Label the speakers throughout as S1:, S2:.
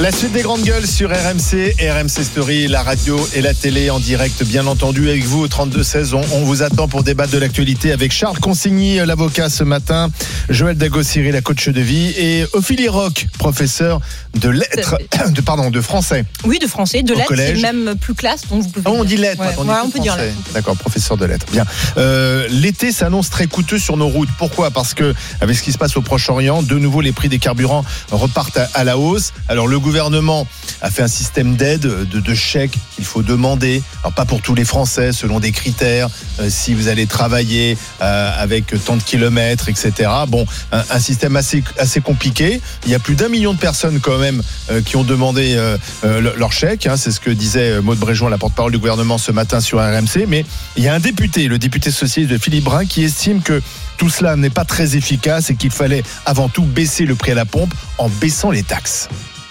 S1: La suite des grandes gueules sur RMC, RMC Story, la radio et la télé en direct, bien entendu, avec vous au 32-16. On vous attend pour débattre de l'actualité avec Charles Consigny, l'avocat ce matin, Joël Dagossiri, la coach de vie, et Ophélie Roch, professeur de lettres, de français.
S2: Oui, de français, de lettres,
S1: collège.
S2: c'est même plus classe. Donc vous pouvez
S1: on dit lettres,
S2: on peut dire lettres.
S1: D'accord, professeur de lettres. Bien. L'été s'annonce très coûteux sur nos routes. Pourquoi ? Parce que avec ce qui se passe au Proche-Orient, de nouveau les prix des carburants repartent à la hausse. Alors le gouvernement a fait un système d'aide, de chèques qu'il faut demander. Alors pas pour tous les Français, selon des critères. Si vous allez travailler avec tant de kilomètres, etc. Bon, un système assez compliqué. Il y a plus d'1 million de personnes quand même qui ont demandé leur chèque. C'est ce que disait Maud Bréjon, la porte-parole du gouvernement ce matin sur RMC. Mais il y a un député, le député socialiste de Philippe Brun, qui estime que tout cela n'est pas très efficace et qu'il fallait avant tout baisser le prix à la pompe en baissant les taxes.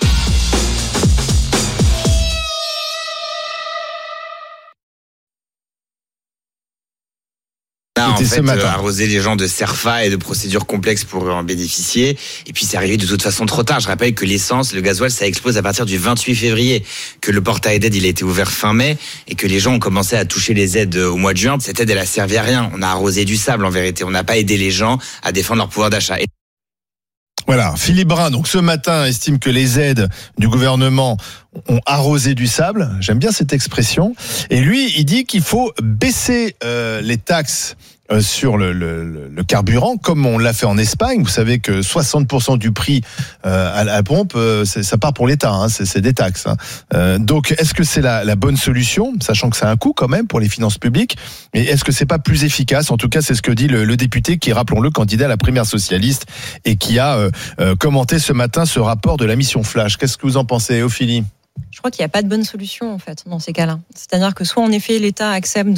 S3: En fait, arroser les gens de CERFA et de procédures complexes pour en bénéficier. Et puis, c'est arrivé de toute façon trop tard. Je rappelle que l'essence, le gasoil, ça explose à partir du 28 février. Que le portail d'aide, il a été ouvert fin mai. Et que les gens ont commencé à toucher les aides au mois de juin. Cette aide, elle a servi à rien. On a arrosé du sable, en vérité. On n'a pas aidé les gens à défendre leur pouvoir d'achat.
S1: Voilà, Philippe Brun, donc ce matin, estime que les aides du gouvernement ont arrosé du sable. J'aime bien cette expression. Et lui, il dit qu'il faut baisser les taxes sur le carburant, comme on l'a fait en Espagne. Vous savez que 60% du prix à la pompe, ça part pour l'État, c'est des taxes. Donc, est-ce que c'est la bonne solution, sachant que ça a un coût quand même pour les finances publiques, et est-ce que c'est pas plus efficace ? En tout cas, c'est ce que dit le député qui est, rappelons-le, candidat à la primaire socialiste et qui a commenté ce matin ce rapport de la mission Flash. Qu'est-ce que vous en pensez, Ophélie ?
S2: Je crois qu'il n'y a pas de bonne solution en fait dans ces cas-là. C'est-à-dire que soit en effet l'État accepte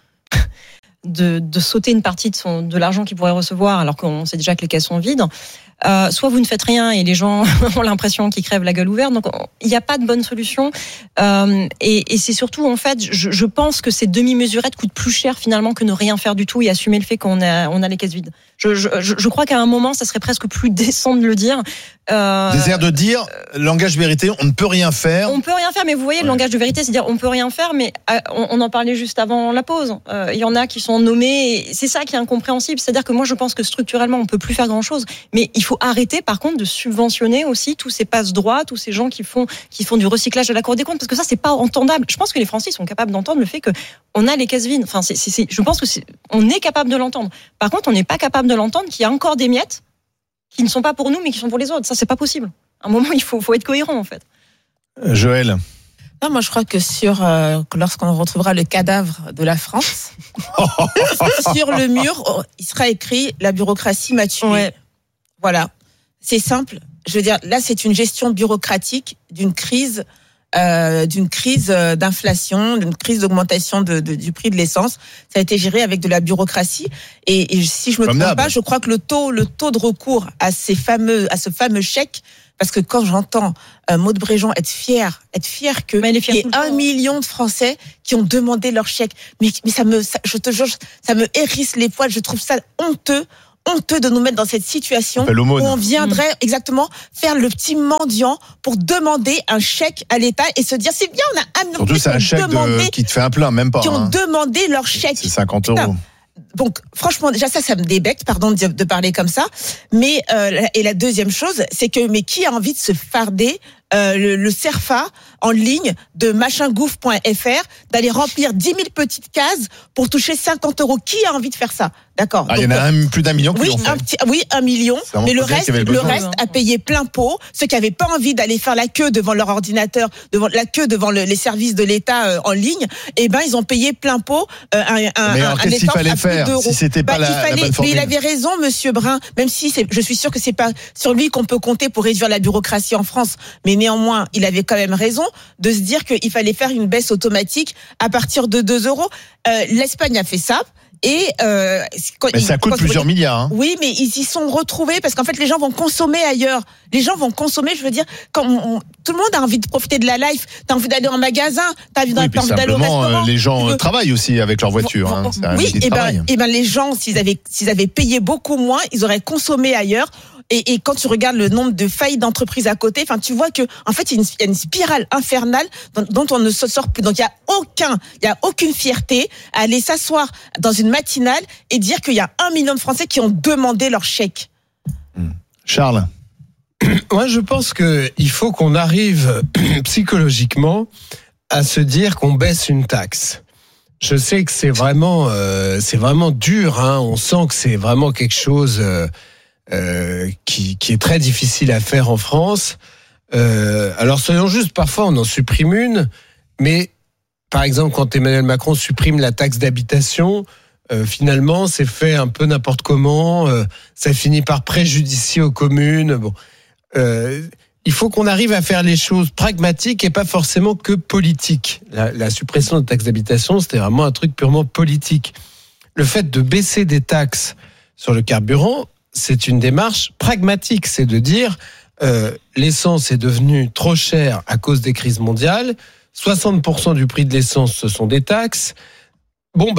S2: de sauter une partie de l'argent qu'il pourrait recevoir alors qu'on sait déjà que les caisses sont vides, soit vous ne faites rien et les gens ont l'impression qu'ils crèvent la gueule ouverte. Donc il n'y a pas de bonne solution et c'est surtout en fait je pense que ces demi-mesurettes coûtent plus cher finalement que ne rien faire du tout et assumer le fait qu'on a les caisses vides. Je crois qu'à un moment ça serait presque plus décent de le dire.
S1: Des airs de dire langage vérité, on ne peut rien faire.
S2: On peut rien faire, mais vous voyez, le langage de vérité, c'est dire on peut rien faire, mais on en parlait juste avant la pause. Il y en a qui sont nommés, et c'est ça qui est incompréhensible. C'est-à-dire que moi, je pense que structurellement, on peut plus faire grand-chose, mais il faut arrêter, par contre, de subventionner aussi tous ces passe-droits, tous ces gens qui font du recyclage de la Cour des comptes, parce que ça, c'est pas entendable. Je pense que les Français sont capables d'entendre le fait que on a les caisses vides. Enfin, je pense que on est capable de l'entendre. Par contre, on n'est pas capable de l'entendre qu'il y a encore des miettes qui ne sont pas pour nous, mais qui sont pour les autres. Ça, c'est pas possible. À un moment, il faut être cohérent, en fait.
S1: Joël.
S4: Non, moi, je crois que lorsqu'on retrouvera le cadavre de la France, sur le mur, il sera écrit « La bureaucratie m'a tué ».
S2: Ouais.
S4: Voilà. C'est simple. Je veux dire, là, c'est une gestion bureaucratique d'une crise d'inflation, d'une crise d'augmentation du prix de l'essence. Ça a été géré avec de la bureaucratie. Et si je me trompe pas, je crois que le taux de recours à ce fameux chèque, parce que quand j'entends Maud Bréjon être fière que il y ait 1 million de Français qui ont demandé leur chèque, mais je te jure, ça me hérisse les poils. Je trouve ça honteux de nous mettre dans cette situation où on viendrait exactement faire le petit mendiant pour demander un chèque à l'État et se dire c'est bien, on a un million.
S1: Surtout c'est un chèque qui te fait un plein, même pas.
S4: Qui ont demandé leur chèque.
S1: C'est 50 €.
S4: Donc franchement déjà ça me débecte, pardon de parler comme ça. Mais et la deuxième chose, c'est que qui a envie de se farder le CERFA en ligne de machingouv.fr, d'aller remplir 10 000 petites cases pour toucher 50 €. Qui a envie de faire ça ? D'accord.
S1: Il y en a plus d'1 million qui l'ont fait.
S4: Oui, 1 million. Mais le reste a payé plein pot. Ceux qui n'avaient pas envie d'aller faire la queue devant leur ordinateur, devant les services de l'État en ligne, ils ont payé plein pot un
S1: qu'est-ce qu'il fallait faire si c'était pas la bonne formule ?
S4: Mais il avait raison, Monsieur Brun. Même si je suis sûr que c'est pas sur lui qu'on peut compter pour réduire la bureaucratie en France. Mais néanmoins, il avait quand même raison de se dire qu'il fallait faire une baisse automatique à partir de 2 €. L'Espagne a fait ça.
S1: Mais ça coûte plusieurs milliards.
S4: Oui, mais ils y sont retrouvés parce qu'en fait, les gens vont consommer ailleurs. Les gens vont consommer, je veux dire, quand tout le monde a envie de profiter de la life. T'as envie d'aller en magasin, t'as envie d'aller au restaurant.
S1: Les gens travaillent aussi avec leur voiture.
S4: Oui, et les gens, s'ils avaient payé beaucoup moins, ils auraient consommé ailleurs. Et quand tu regardes le nombre de faillites d'entreprises à côté, enfin, tu vois que, en fait, il y a une spirale infernale dont on ne se sort plus. Donc, il y a aucune fierté à aller s'asseoir dans une matinale et dire qu'il y a 1 million de Français qui ont demandé leur chèque.
S1: Charles.
S5: Moi, je pense qu'il faut qu'on arrive psychologiquement à se dire qu'on baisse une taxe. Je sais que c'est vraiment dur, hein. On sent que c'est vraiment quelque chose qui est très difficile à faire en France. Alors soyons justes, parfois on en supprime une, mais par exemple quand Emmanuel Macron supprime la taxe d'habitation, finalement c'est fait un peu n'importe comment, ça finit par préjudicier aux communes. Bon, il faut qu'on arrive à faire les choses pragmatiques et pas forcément que politiques. La suppression de taxe d'habitation, c'était vraiment un truc purement politique. Le fait de baisser des taxes sur le carburant, c'est une démarche pragmatique. C'est de dire, l'essence est devenue trop chère à cause des crises mondiales. 60% du prix de l'essence, ce sont des taxes. Bon,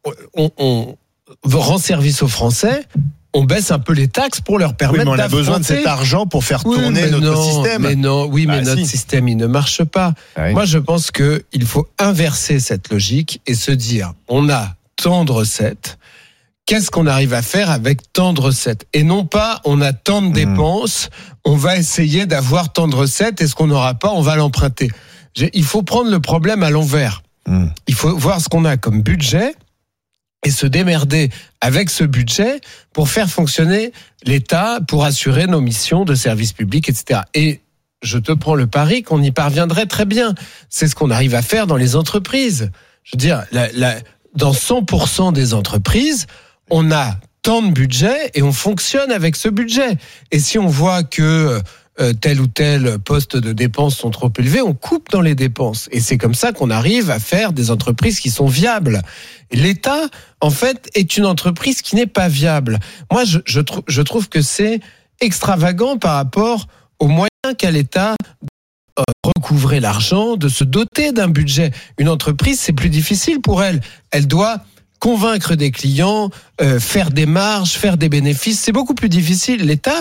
S5: on rend service aux Français. On baisse un peu les taxes pour leur permettre d'affronter.
S1: On a besoin de cet argent pour faire tourner notre système.
S5: Mais notre système, il ne marche pas.
S1: Ah oui.
S5: Moi, je pense qu'il faut inverser cette logique et se dire, on a tant de recettes, qu'est-ce qu'on arrive à faire avec tant de recettes ? Et non pas, on a tant de dépenses, on va essayer d'avoir tant de recettes, et ce qu'on n'aura pas, on va l'emprunter. Il faut prendre le problème à l'envers. Il faut voir ce qu'on a comme budget, et se démerder avec ce budget pour faire fonctionner l'État, pour assurer nos missions de service public, etc. Et je te prends le pari qu'on y parviendrait très bien. C'est ce qu'on arrive à faire dans les entreprises. Je veux dire, dans 100% des entreprises, on a tant de budget et on fonctionne avec ce budget. Et si on voit que tel ou tel poste de dépenses sont trop élevés, on coupe dans les dépenses. Et c'est comme ça qu'on arrive à faire des entreprises qui sont viables. Et l'État, en fait, est une entreprise qui n'est pas viable. Moi, je trouve que c'est extravagant par rapport aux moyens qu'a l'État de recouvrer l'argent, de se doter d'un budget. Une entreprise, c'est plus difficile pour elle. Elle doit convaincre des clients, faire des marges, faire des bénéfices. C'est beaucoup plus difficile. L'État,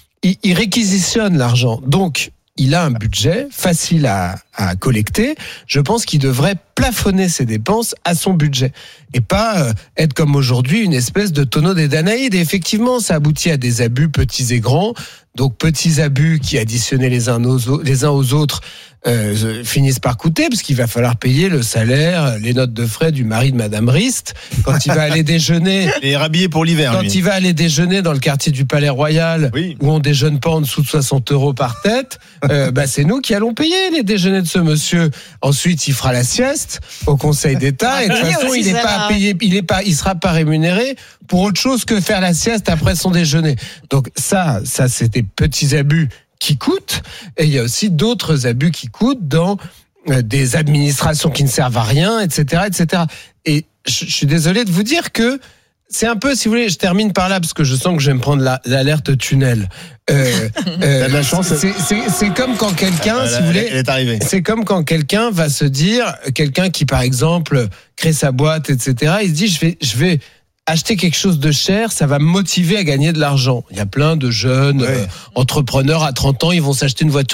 S5: il réquisitionne l'argent. Donc, il a un budget facile à collecter. Je pense qu'il devrait plafonner ses dépenses à son budget et pas être comme aujourd'hui une espèce de tonneau des Danaïdes. Et effectivement, ça aboutit à des abus petits et grands. Donc, petits abus qui additionnés les uns aux autres finissent par coûter, parce qu'il va falloir payer le salaire, les notes de frais du mari de Madame Rist quand il va aller déjeuner.
S1: Et rhabillé pour l'hiver.
S5: Quand il va aller déjeuner dans le quartier du Palais Royal, où on déjeune pas en dessous de 60 € par tête, c'est nous qui allons payer les déjeuners de ce monsieur. Ensuite, il fera la sieste au Conseil d'État, et de toute façon, il n'est pas payé, il sera pas rémunéré pour autre chose que faire la sieste après son déjeuner. Donc ça c'est des petits abus qui coûtent, et il y a aussi d'autres abus qui coûtent dans des administrations qui ne servent à rien, etc., etc. Et je suis désolé de vous dire que c'est un peu, si vous voulez, je termine par là parce que je sens que je vais me prendre l'alerte tunnel.
S1: T'as de la chance.
S5: C'est comme quand quelqu'un, si vous voulez,
S1: elle est arrivée.
S5: C'est comme quand quelqu'un va se dire, quelqu'un qui par exemple crée sa boîte, etc., il se dit je vais acheter quelque chose de cher, ça va me motiver à gagner de l'argent. Il y a plein de jeunes entrepreneurs à 30 ans, ils vont s'acheter une voiture